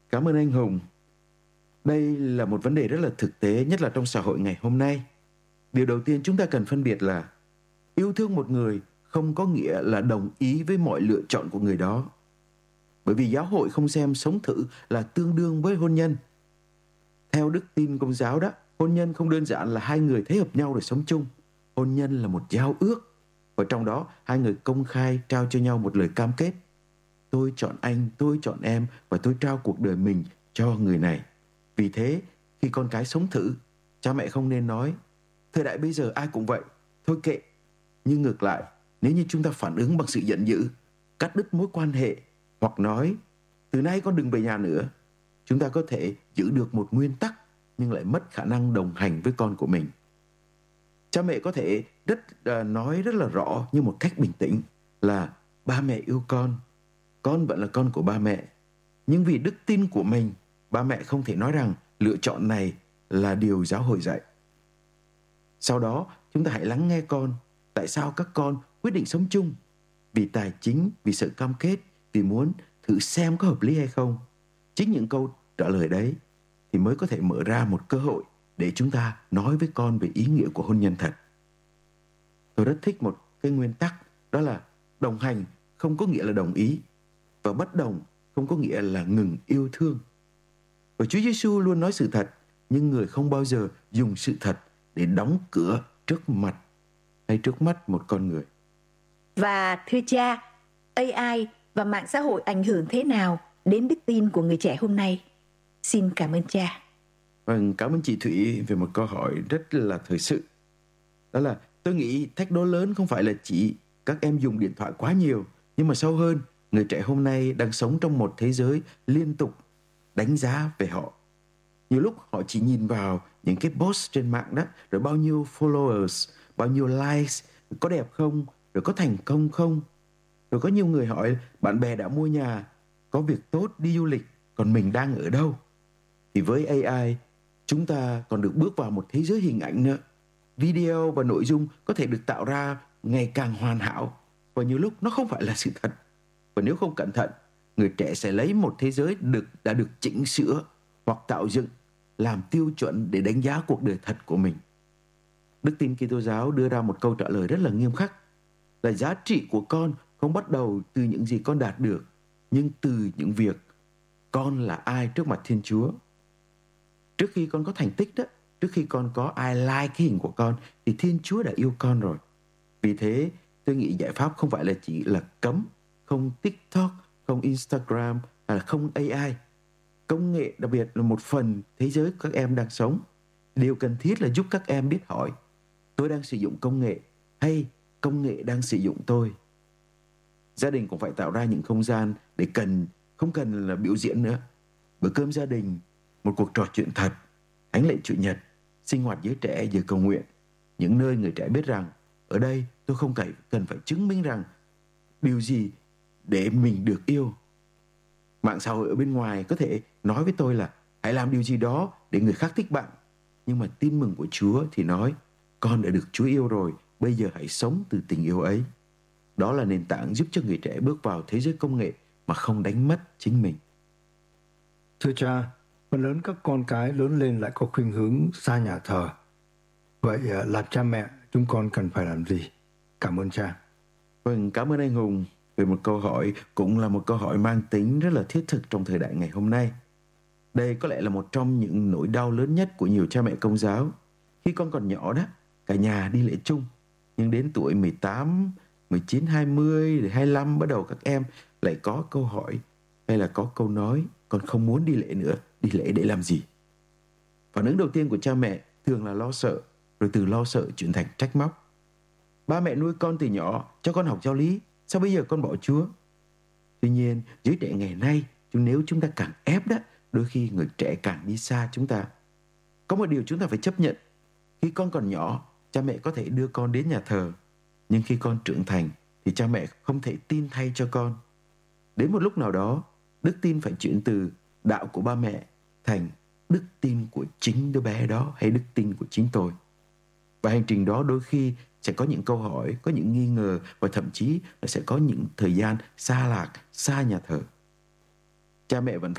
Cảm ơn anh Hùng. Đây là một vấn đề rất là thực tế, nhất là trong xã hội ngày hôm nay. Điều đầu tiên chúng ta cần phân biệt là yêu thương một người không có nghĩa là đồng ý với mọi lựa chọn của người đó. Bởi vì giáo hội không xem sống thử là tương đương với hôn nhân. Theo đức tin Công giáo đó, hôn nhân không đơn giản là hai người thấy hợp nhau để sống chung. Hôn nhân là một giao ước, và trong đó hai người công khai trao cho nhau một lời cam kết. Tôi chọn anh, tôi chọn em, và tôi trao cuộc đời mình cho người này. Vì thế, khi con cái sống thử, cha mẹ không nên nói thời đại bây giờ ai cũng vậy, thôi kệ. Nhưng ngược lại, nếu như chúng ta phản ứng bằng sự giận dữ, cắt đứt mối quan hệ, hoặc nói từ nay con đừng về nhà nữa, chúng ta có thể giữ được một nguyên tắc nhưng lại mất khả năng đồng hành với con của mình. Cha mẹ có thể nói rất là rõ nhưng một cách bình tĩnh là ba mẹ yêu con vẫn là con của ba mẹ. Nhưng vì đức tin của mình, ba mẹ không thể nói rằng lựa chọn này là điều giáo hội dạy. Sau đó, chúng ta hãy lắng nghe con. Tại sao các con quyết định sống chung? Vì tài chính, vì sự cam kết, vì muốn thử xem có hợp lý hay không. Chính những câu trả lời đấy thì mới có thể mở ra một cơ hội để chúng ta nói với con về ý nghĩa của hôn nhân thật. Tôi rất thích một cái nguyên tắc, đó là đồng hành không có nghĩa là đồng ý, và bất đồng không có nghĩa là ngừng yêu thương. Và Chúa Giêsu luôn nói sự thật, nhưng người không bao giờ dùng sự thật để đóng cửa trước mắt một con người. Và thưa cha, AI và mạng xã hội ảnh hưởng thế nào đến đức tin của người trẻ hôm nay? Xin cảm ơn cha. Vâng, cảm ơn chị Thủy về một câu hỏi rất là thời sự. Đó là tôi nghĩ thách đố lớn không phải là chỉ các em dùng điện thoại quá nhiều, nhưng mà sâu hơn, người trẻ hôm nay đang sống trong một thế giới liên tục đánh giá về họ. Nhiều lúc họ chỉ nhìn vào những cái post trên mạng đó, rồi bao nhiêu followers, bao nhiêu likes, có đẹp không, rồi có thành công không. Rồi có nhiều người hỏi bạn bè đã mua nhà, có việc tốt, đi du lịch, còn mình đang ở đâu. Thì với AI, chúng ta còn được bước vào một thế giới hình ảnh nữa. Video và nội dung có thể được tạo ra ngày càng hoàn hảo, và nhiều lúc nó không phải là sự thật. Và nếu không cẩn thận, người trẻ sẽ lấy một thế giới đã được chỉnh sửa hoặc tạo dựng làm tiêu chuẩn để đánh giá cuộc đời thật của mình. Đức tin Kitô giáo đưa ra một câu trả lời rất là nghiêm khắc, là giá trị của con không bắt đầu từ những gì con đạt được, nhưng từ những việc con là ai trước mặt Thiên Chúa. Trước khi con có thành tích đó, trước khi con có ai like cái hình của con, thì Thiên Chúa đã yêu con rồi. Vì thế, tôi nghĩ giải pháp không phải là chỉ là cấm, không TikTok, không Instagram, hay là không AI. Công nghệ, đặc biệt là một phần thế giới các em đang sống. Điều cần thiết là giúp các em biết hỏi, tôi đang sử dụng công nghệ hay công nghệ đang sử dụng tôi. Gia đình cũng phải tạo ra những không gian để không cần là biểu diễn nữa. Bữa cơm gia đình, một cuộc trò chuyện thật, thánh lễ Chủ nhật, sinh hoạt giới trẻ giờ cầu nguyện. Những nơi người trẻ biết rằng, ở đây tôi không cần phải chứng minh rằng điều gì để mình được yêu. Mạng xã hội ở bên ngoài có thể nói với tôi là hãy làm điều gì đó để người khác thích bạn. Nhưng mà tin mừng của Chúa thì nói, con đã được Chúa yêu rồi, bây giờ hãy sống từ tình yêu ấy. Đó là nền tảng giúp cho người trẻ bước vào thế giới công nghệ mà không đánh mất chính mình. Thưa cha, phần lớn các con cái lớn lên lại có khuynh hướng xa nhà thờ. Vậy là cha mẹ, chúng con cần phải làm gì? Cảm ơn cha. Vâng, cảm ơn anh Hùng về một câu hỏi, cũng là một câu hỏi mang tính rất là thiết thực trong thời đại ngày hôm nay. Đây có lẽ là một trong những nỗi đau lớn nhất của nhiều cha mẹ Công giáo. Khi con còn nhỏ đó, cả nhà đi lễ chung, nhưng đến tuổi 18, 19, 20, 25 bắt đầu các em lại có câu hỏi hay là có câu nói, con không muốn đi lễ nữa, đi lễ để làm gì? Phản ứng đầu tiên của cha mẹ thường là lo sợ, rồi từ lo sợ chuyển thành trách móc. Ba mẹ nuôi con từ nhỏ, cho con học giáo lý, sao bây giờ con bỏ Chúa? Tuy nhiên, giới trẻ ngày nay, nếu chúng ta càng ép đó, đôi khi người trẻ càng đi xa chúng ta. Có một điều chúng ta phải chấp nhận. Khi con còn nhỏ, cha mẹ có thể đưa con đến nhà thờ. Nhưng khi con trưởng thành, thì cha mẹ không thể tin thay cho con. Đến một lúc nào đó, đức tin phải chuyển từ đạo của ba mẹ thành đức tin của chính đứa bé đó, hay đức tin của chính tôi. Và hành trình đó đôi khi sẽ có những câu hỏi, có những nghi ngờ, và thậm chí là sẽ có những thời gian xa lạc, xa nhà thờ. Cha mẹ vẫn